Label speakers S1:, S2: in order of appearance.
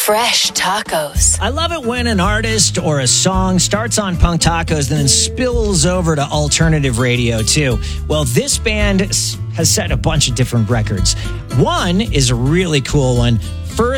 S1: Fresh tacos.
S2: I love it when an artist or a song starts on Punk Tacos and then spills over to alternative radio too. Well, this band has set a bunch of different records. One is a really cool one.